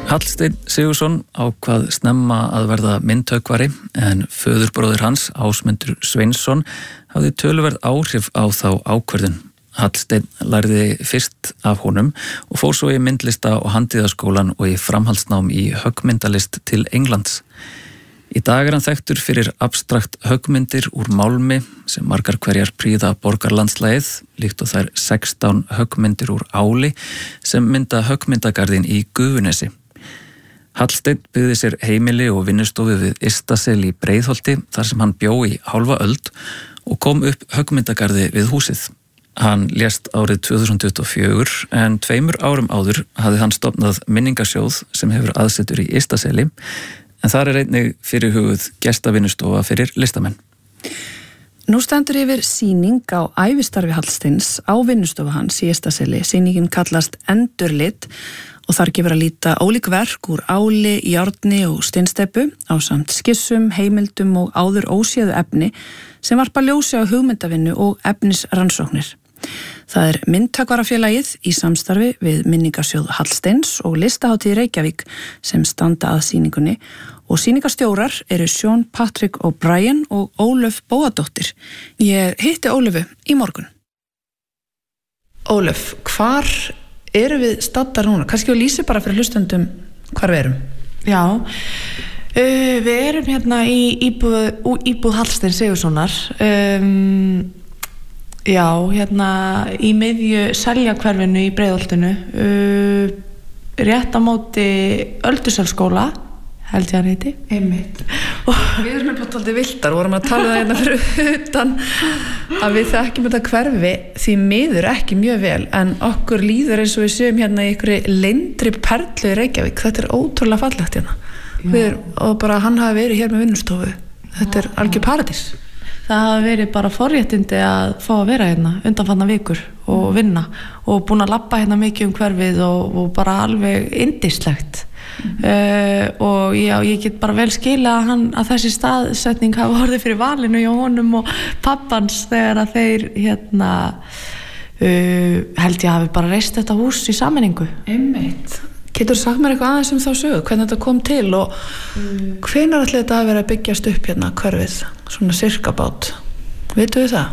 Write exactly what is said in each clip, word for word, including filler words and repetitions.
Hallsteinn Sigurðsson ákvað snemma að verða myndhöggvari en föðurbróðir hans, Ásmundur Sveinsson, hafði töluverð áhrif á þá ákvörðun. Hallsteinn lærði fyrst af honum og fór svo í myndlista- og handíðaskólan og í framhaldsnám í höggmyndalist til Englands. Í dag er hann þekktur fyrir abstrakt höggmyndir úr málmi sem margar hverjar prýða borgarlandslagið, líkt og þær sextán höggmyndir úr áli sem mynda höggmyndagarðin í Gufunesi. Hallsteinn byggði sér heimili og vinnustofu við Ystasel í Breiðholti þar sem hann bjó í hálfa öld og kom upp höggmyndagarði við húsið. Hann lést árið tvö þúsund tuttugu og fjögur en tveimur árum áður hafði hann stofnað minningasjóð sem hefur aðsetur í Ystaseli en þar er einnig fyrirhuguð gestavinnustofa fyrir listamenn. Nú stendur yfir sýning á ævistarfi Hallsteins á vinnustofu hans í Ystaseli. Sýningin kallast Endurlit og þar gefur að líta ólík verk úr áli, járni og steinsteypu ásamt skissum, heimildum og áður óséðu efni sem varpa ljósi á hugmyndavinnu og efnisrannsóknir. Það er Myndhöggvarafélagið í samstarfi við minningasjóð Hallsteins og Listahátíð Reykjavík sem standa að sýningunni og sýningarstjórar eru Sean Patrick O'Brien og Ólöf Bóadóttir. Ég hitti Ólöfu í morgun. Ólöf, hvar erum við staddar núna? Kannski við lýsum bara fyrir hlustendum hvar við erum. Já, uh, við erum hérna í íbúð, íbúð Hallsteins Sigurðssonar. Um, já, hérna í miðju Seljakverfinu í Breiðholtinu, uh, rétt á móti Ölduselsskóla, held ég að heiti. Einmitt. Við erum upp á tóldi vildar og vorum að tala það hérna fyrir utan að við þekkjum þetta hverfi því miður ekki mjög vel en okkur líður eins og við séum hérna í einhverju leyndri perlu í Reykjavík. Þetta er ótrúlega fallegt hérna. Við, og bara hann hafi verið hér með vinnustofu. Þetta er algjör paradís. Það hafi verið bara forréttindi að fá að vera hérna undanfarna vikur og vinna og búin að labba hérna mikið um hverfið og, og bara alveg yndislegt. Mm. Uh, og já, ég get bara vel skila að, hann, að þessi staðsetning hafa orðið fyrir valinu hjá honum og pappans þegar að þeir hérna uh, held ég hafi bara reist þetta hús í sameiningu. Einmitt. Getur þú sagt mér eitthvað aðeins um þá sögu, hvernig þetta kom til og mm. hvenær ætli þetta að vera að byggjast upp hérna hverfið, svona sirkabát, vitum við það?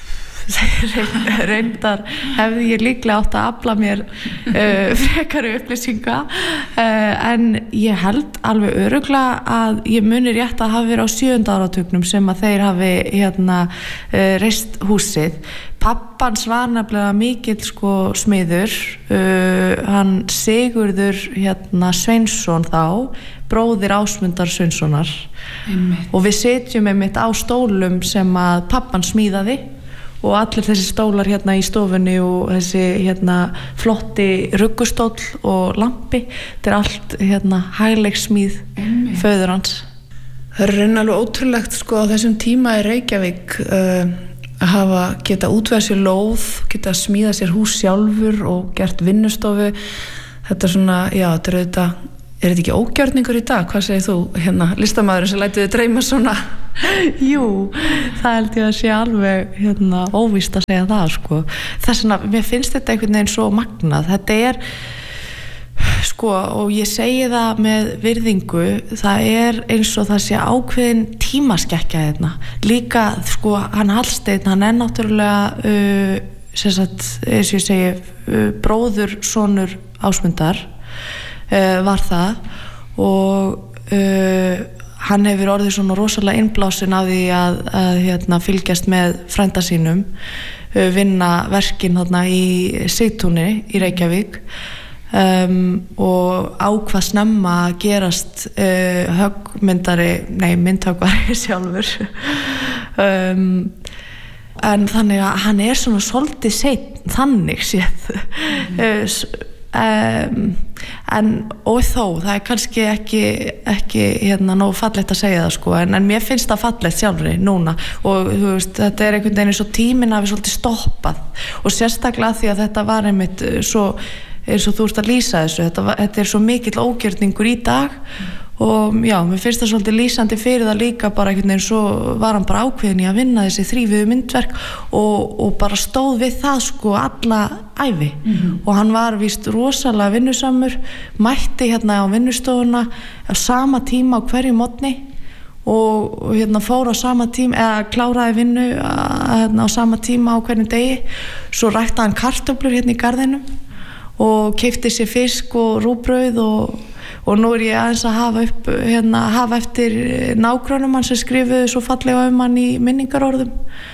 Reyndar hefði ég líklega átt að afla mér uh, frekari upplýsinga uh, en ég held alveg örugglega að ég muni rétt að hafa verið á sjöunda áratugnum sem að þeir hafi hérna uh, reist húsið. Pappans var nefnilega mikill sko smiður, uh, hann Sigurður hérna Sveinsson þá, bróðir Ásmundar Sveinssonar. Einmitt. Og við sitjum einmitt á stólum sem að pappan smíðaði og allir þessi stólar hérna í stofunni og þessi hérna flotti ruggustóll og lampi, þetta er allt hérna hægleikssmíð föður hans. Það er reyna alveg ótrúlegt sko á þessum tíma í Reykjavík uh, að hafa geta útvegað sér lóð, geta smíða sér hús sjálfur og gert vinnustofu. Þetta er svona, já, þetta er auðvitað, er þetta ekki ógjörningur í dag? Hvað segir þú, hérna, listamaðurinn sem lætur þið dreyma svona? Jú, það held ég að sé alveg hérna, óvíst að segja það sko. Þess vegna, mér finnst þetta einhvern veginn svo magnað. Þetta er sko, og ég segi það með virðingu, það er eins og það sé ákveðin tímaskekkja hérna. Líka, sko, hann Hallsteinn, hann er náttúrulega uh, sem sagt, eins og ég segi uh, bróður sonur Ásmundar uh, var það og uh, hann hefur orðið svona rosalega innblásin af því að, að hérna, fylgjast með frænda sínum, uh, vinna verkin þarna í Sigtúni í Reykjavík um, og ákvað snemma að gerast uh, höggmyndari, nei myndhöggvari sjálfur. um, en þannig að hann er svona svolítið seinn þannig séð. Mm. Um, en og þó það er kannski ekki, ekki hérna nóg fallegt að segja það sko en, en mér finnst það fallegt sjálfri núna og þú veist þetta er einhvern veginn eins og tíminn hafi svolítið stoppað og sérstaklega því að þetta var einmitt svo eins og þú ert að lýsa þessu, þetta, var, þetta er svo mikill ógjörningur í dag mm. og já, mér finnst það svolítið lýsandi fyrir það líka bara einhvern veginn svo var hann bara ákveðin í að vinna þessi þrívíðu myndverk og, og bara stóð við það sko alla ævi mm-hmm. og hann var víst rosalega vinnusamur, mætti hérna á vinnustofuna á sama tíma á hverju morgni og, og hérna fór á sama tíma eða kláraði vinnu að, hérna, á sama tíma á hverjum degi, svo ræktaði hann kartöflur hérna í garðinum og keypti sér fisk og rúgbrauð og og nú er ég aðeins að hafa upp hérna, hafa eftir nágrönum hann sem skrifuðu svo fallega um hann í minningarorðum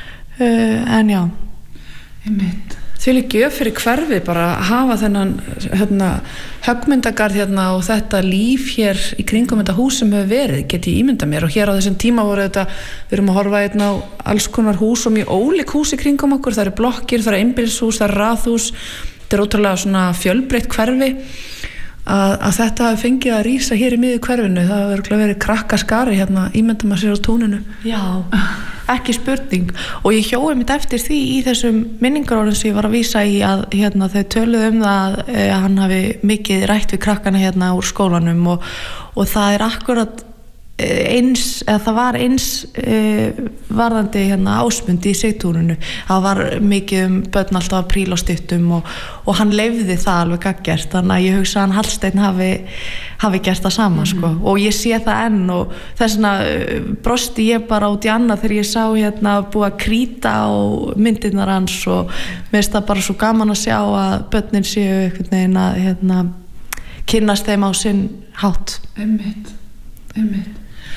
uh, en já einmitt. Því líka gjöf fyrir hverfi bara að hafa þennan hérna, höggmyndagarð hérna og þetta líf hér í kringum þetta hús sem hefur verið, get ég ímynda mér og hér á þessum tíma voru þetta, við erum að horfa hérna á alls konar hús og mjög ólík hús í kringum okkur, það eru blokkir, það eru einbýlishús, það eru raðhús, þetta er ótrúlega svona fjölbreytt hverfi Að, að þetta hafi fengið að rísa hér í miðju hverfinu, það hafi verið, verið krakkaskari hérna, ímynda maður sér á túninu. Já, ekki spurning og ég hjóði mitt eftir því í þessum minningarorðum sem ég var að vísa í að hérna, þau töluðu um það að eh, hann hafi mikið rætt við krakkana hérna úr skólanum og, og það er akkurat eins, eða það var eins e, varðandi hérna Ásmund í Sigtúninu, það var mikið um börn alltaf að príla á styttum og, og hann leyfði það alveg gaggjert, þannig að ég hugsa að hann Hallsteinn hafi, hafi gert það sama mm-hmm. sko, og ég sé það enn og þess vegna brosti ég bara út í annað þegar ég sá hérna búið að krýta á myndirnar hans og mér finnst það bara svo gaman að sjá að börnin séu einhvern veginn að hérna, kynnast þeim á sinn hátt. Einmitt, einmitt.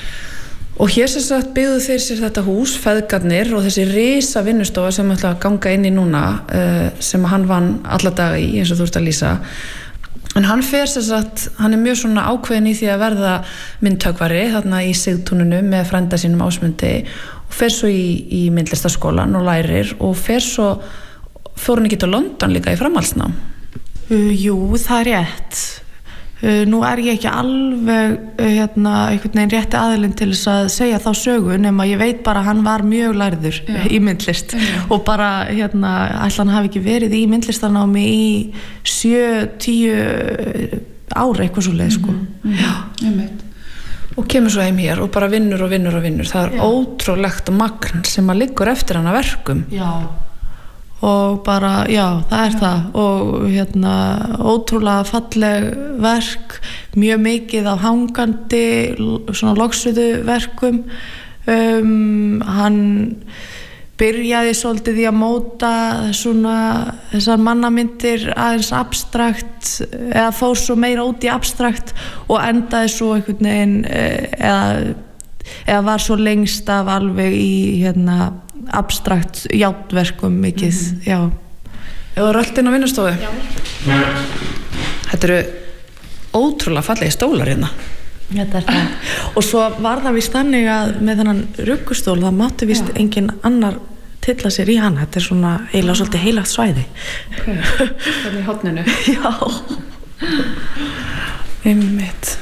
Og hér sem sagt byggðu þeir sér þetta hús, feðgarnir og þessi risa vinnustofa sem ætla að ganga inn í núna uh, sem hann vann alla daga í, eins og þú ert að lýsa. En hann fer sem sagt, hann er mjög svona ákveðin í því að verða myndhöggvari þarna í Sigtúninu með frænda sínum Ásmundi og fer svo í, í myndlistaskólan og lærir og fer svo, fór hann ekki til London líka í framhaldsnám? Uh, jú, það er rétt. Uh, nú er ég ekki alveg uh, hérna, einhvern veginn rétti aðilinn til þess að segja þá sögu nema ég veit bara að hann var mjög lærður Já. Í myndlist Já. Og bara hérna, ætla hann hafi ekki verið í myndlistanámi í sjö, tíu ár eitthvað svo leið sko. Mm-hmm. Já, ég veit. Og kemur svo heim hér og bara vinnur og vinnur og vinnur. Það er Já. Ótrúlegt magn sem að liggur eftir hann að verkum. Já. Og bara, já, það er já. Það og hérna, ótrúlega falleg verk, mjög mikið af hangandi svona loksuðu verkum um, hann byrjaði svolítið í að móta svona þessar mannamyndir aðeins abstrakt eða fór svo meira út í abstrakt og endaði svo einhvern veginn eða, eða var svo lengst af alveg í hérna abstrakt játverkum mikið, mm-hmm. já. Eða röltinn á vinnustofu? Já. Þetta eru ótrúlega fallegi stólar hérna. Þetta er það. Og svo var það víst þannig að með þennan ruggustól það mátti víst já. Engin annar tilla sér í hann. Þetta er svona eiginlega ah. svolítið heilagt svæði. Ok, þannig í horninu. Já. Einmitt.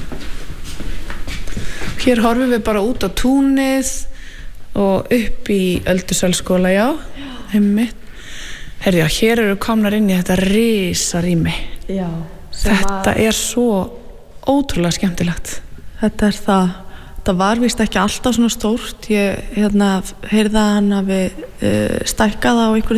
Hér horfum við bara út á túnið og upp í Öldusölskóla, já, einmitt. Herri, já, hér eru komnar inn í þetta risa rými. Já. Þetta að... er svo ótrúlega skemmtilegt. Þetta er það. Það var víst ekki alltaf svona stórt. Ég hérna, heyrði að hann hafi uh, stækkað á einhverjum